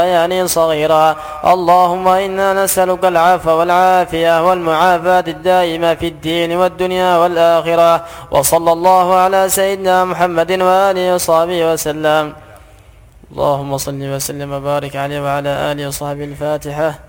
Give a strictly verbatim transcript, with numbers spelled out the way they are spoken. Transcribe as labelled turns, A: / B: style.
A: يعني صغيرا. اللهم إنا نسألك العفو والعافية والمعافاة الدائمة في الدين والدنيا والآخرة. وصلى الله على سيدنا محمد وآله وصحبه وسلم. اللهم صل وسلم وبارك عليه وعلى آله وصحبه. الفاتحة.